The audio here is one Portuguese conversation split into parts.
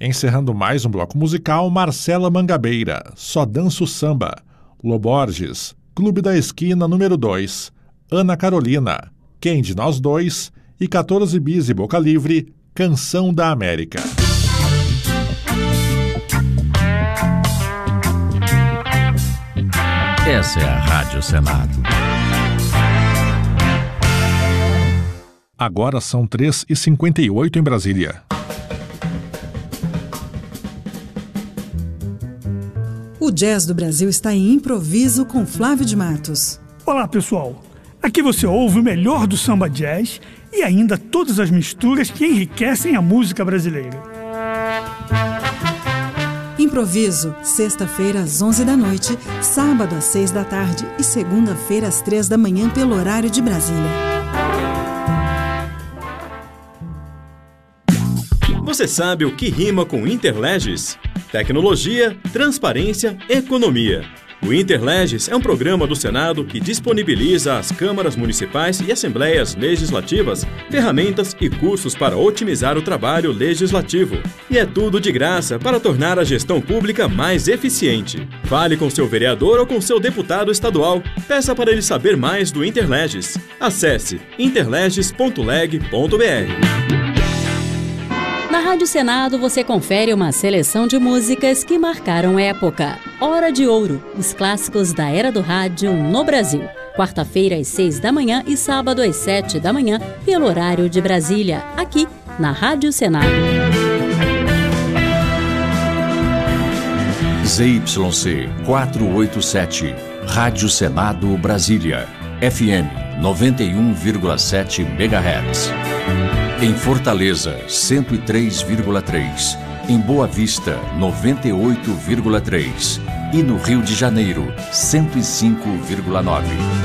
Encerrando mais um bloco musical, Marcela Mangabeira, Só Danço Samba, Loborges, Clube da Esquina número 2, Ana Carolina, Quem de Nós Dois e 14 Bis e Boca Livre, Canção da América. Essa é a Rádio Senado. Agora são 3h58 em Brasília. O Jazz do Brasil está em improviso com Flávio de Matos. Olá, pessoal. Aqui você ouve o melhor do samba jazz e ainda todas as misturas que enriquecem a música brasileira. Improviso, sexta-feira às 11 da noite, sábado às 6 da tarde e segunda-feira às 3 da manhã pelo horário de Brasília. Você sabe o que rima com Interleges? Tecnologia, transparência, economia. O Interleges é um programa do Senado que disponibiliza às câmaras municipais e assembleias legislativas ferramentas e cursos para otimizar o trabalho legislativo. E é tudo de graça para tornar a gestão pública mais eficiente. Fale com seu vereador ou com seu deputado estadual. Peça para ele saber mais do Interleges. Acesse interleges.leg.br. Na Rádio Senado você confere uma seleção de músicas que marcaram época. Hora de Ouro, os clássicos da era do rádio no Brasil. Quarta-feira às 6 da manhã e sábado às 7 da manhã, pelo horário de Brasília, aqui na Rádio Senado. ZYC 487, Rádio Senado Brasília, FM 91,7 MHz. Em Fortaleza, 103,3. Em Boa Vista, 98,3. E no Rio de Janeiro, 105,9.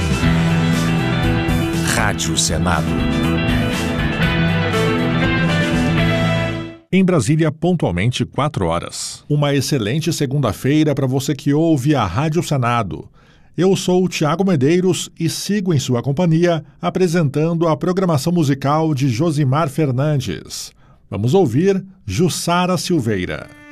Rádio Senado. Em Brasília, pontualmente 4 horas. Uma excelente segunda-feira para você que ouve a Rádio Senado. Eu sou o Tiago Medeiros e sigo em sua companhia apresentando a programação musical de Josimar Fernandes. Vamos ouvir Jussara Silveira.